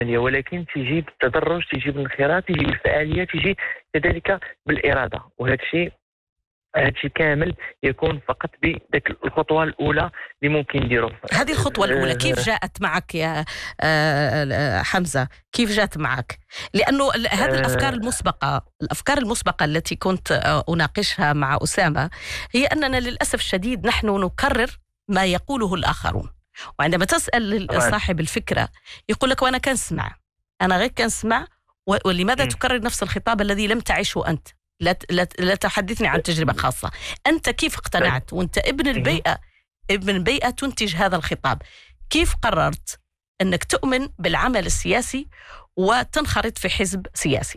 ولكن تيجي بالتدرج، تيجي بالانخراط، تيجي بالفعالية، تيجي كذلك بالإرادة. وهذا الشيء كامل يكون فقط بذاك الخطوة الأولى اللي ممكن نديروه. هذه الخطوة الأولى كيف جاءت معك يا حمزة؟ كيف جاءت معك؟ لأنه هذه الأفكار المسبقة التي كنت أناقشها مع أسامة هي أننا للأسف الشديد نحن نكرر ما يقوله الآخرون، وعندما تسأل صاحب الفكرة يقول لك وأنا كان سمع، أنا غير كان سمع، ولماذا تكرر نفس الخطاب الذي لم تعيشه أنت؟ لا تحدثني عن تجربة خاصة. أنت كيف اقتنعت وأنت ابن بيئة تنتج هذا الخطاب؟ كيف قررت أنك تؤمن بالعمل السياسي وتنخرط في حزب سياسي؟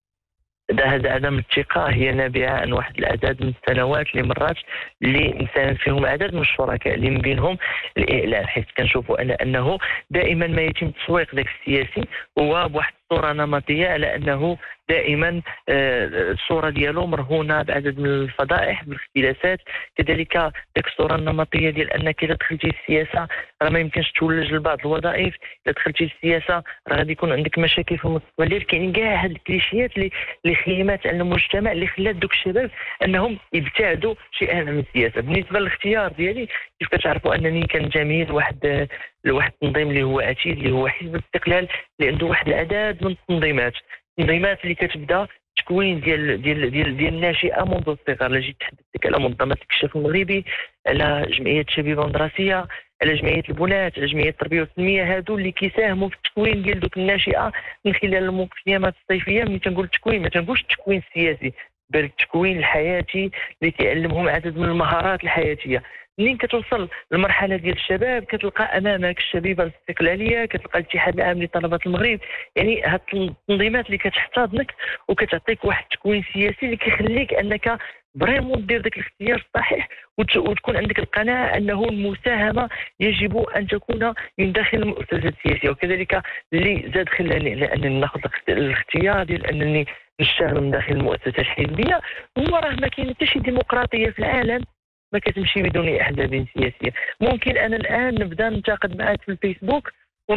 هذا عدم الثقة هي نابعة عن واحد العدد من السنوات اللي مرات اللي مساهم فيهم عدد من الشركاء اللي من بينهم الإعلام، حيث كنشوفوا أنه دائما ما يتم تسويق ذاك السياسي هو بواحد الصورة نمطية على أنه دائما الصورة ديالو مرهونة بعدد من الفضائح بالاختلاسات. كذلك ذاك الصورة النمطية ديال أنك إذا دخلتي السياسة راه ما يمكنش تولج لبعض الوظائف، إذا دخلتي السياسة راه غادي يكون عندك مشاكل في المستقبل ديالك. كاين كاع هاد الكليشيات اللي خيمات على المجتمع اللي خلات دوك الشباب أنهم يبتعدوا شيئا عن السياسة. بالنسبة للاختيار ديالي كيف كتعرفوا أنني كان جميل لواحد التنظيم اللي هو عتيد، اللي هو حزب الاستقلال، اللي عنده واحد العدد من التنظيمات اللي كتبدا تكوين ديال الناشئه منذ الصغر. لا جيت تحدثت على منظمه الكشاف المغربي، على جمعيه الشبيبه المدرسيه، على جمعيه البنات، على جمعيه التربيه والتنميه، هادو اللي كيساهموا في التكوين ديال دوك الناشئه من خلال المخيمات الصيفيه. ملي تنقول التكوين ما تنقولش التكوين السياسي، بل التكوين الحياتي اللي كيعلمهم عدد من المهارات الحياتيه. منين كتوصل للمرحله ديال الشباب كتلقى امامك الشبيبه الاستقلاليه، كتلقى الاتحاد العام لطلبه المغرب، يعني هاد التنظيمات اللي كتحتضنك وكتعطيك واحد التكوين سياسي اللي كيخليك انك فريمون دير داك الاختيار الصحيح وتكون عندك القناعه انه المساهمه يجب ان تكون من داخل المؤسسات السياسيه. وكذلك اللي زاد خلاني لانني ناخذ الاختيار ديال انني نشتغل من داخل المؤسسات الحزبيه هو راه ما كاين حتى شي ديمقراطيه في العالم ما كتمشي بدون احزاب سياسيه. ممكن انا الان نبدا ننتقد معك في الفيسبوك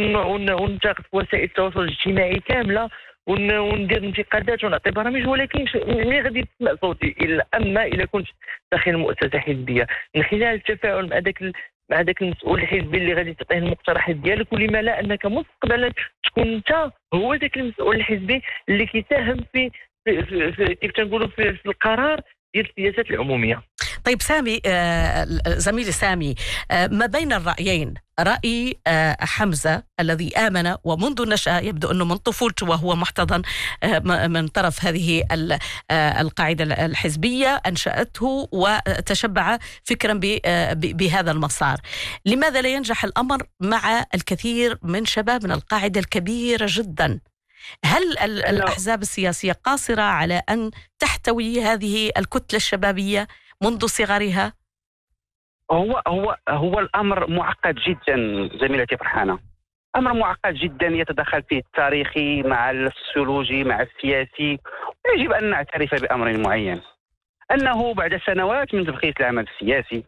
وننتقد في وسائل التواصل الاجتماعي كامله وندير انتقادات ونعطي برامج، ولكن ملي غادي تسمع صوتي اما الا كنت داخل المؤسسه حزبيه من خلال التفاعل مع ذاك المسؤول الحزبي اللي غادي تعطيه المقترحات ديالك، ولما لا انك مستقبلا تكون انت هو ذاك المسؤول الحزبي اللي كيساهم في كيف تنقولوا في القرار ديال السياسات العموميه. طيب سامي، زميلي سامي، ما بين الرأيين رأي حمزة الذي آمن ومنذ النشأة يبدو أنه من طفولته وهو محتضن من طرف هذه القاعدة الحزبية أنشأته وتشبع فكرا بهذا المسار. لماذا لا ينجح الأمر مع الكثير من شباب من القاعدة الكبيرة جدا؟ هل الأحزاب السياسية قاصرة على أن تحتوي هذه الكتلة الشبابية منذ صغرها؟ هو الأمر معقد جدا زميلتي فرحانة، أمر معقد جدا يتدخل فيه التاريخي مع السوسيولوجي مع السياسي. ويجب أن نعترف بأمر معين، أنه بعد سنوات من تبخيس العمل السياسي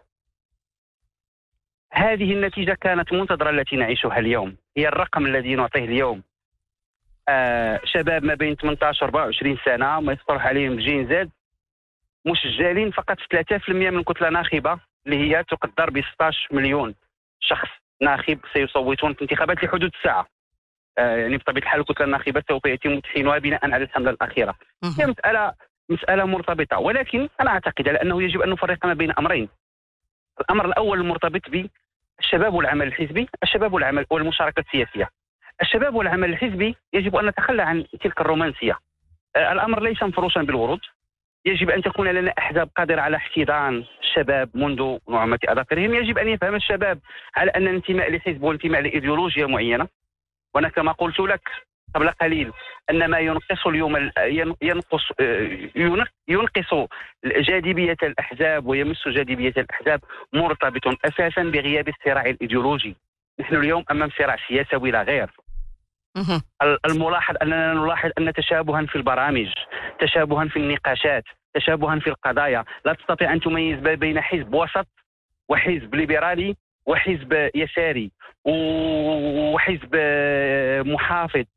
هذه النتيجة كانت منتظرة التي نعيشها اليوم. هي الرقم الذي نعطيه اليوم، شباب ما بين 18 و 24 سنة ما يصطلح عليهم الجين زاد مسجلين فقط 3% من كتلة ناخبة اللي هي تقدر ب 16 مليون شخص ناخب سيصوتون في انتخابات لحدود الساعة. يعني بطبيعة الحال الكتلة الناخبة سوف يتم تحسينها بناء على الحملة الأخيرة. هي مسألة مرتبطة، ولكن أنا أعتقد على أنه يجب أن نفرق ما بين أمرين. الأمر الأول المرتبط بالشباب والعمل الحزبي، الشباب والعمل والمشاركة السياسية. الشباب والعمل الحزبي يجب أن نتخلى عن تلك الرومانسية. الأمر ليس مفروشا بالورود. يجب أن تكون لنا أحزاب قادرة على احتضان الشباب منذ نعومة أظافرهم. يجب أن يفهم الشباب على أن الانتماء لحزب والانتماء لإيديولوجيا معينة. وأنا كما قلت لك قبل قليل أن ما ينقص اليوم ينقص جاذبية الأحزاب ويمس جاذبية الأحزاب مرتبط أساسا بغياب الصراع الإيديولوجي. نحن اليوم أمام صراع سياسي لا غير. الملاحظ أننا نلاحظ أن تشابها في البرامج، تشابها في النقاشات، تشابها في القضايا. لا تستطيع أن تميز بين حزب وسط وحزب ليبرالي وحزب يساري وحزب محافظ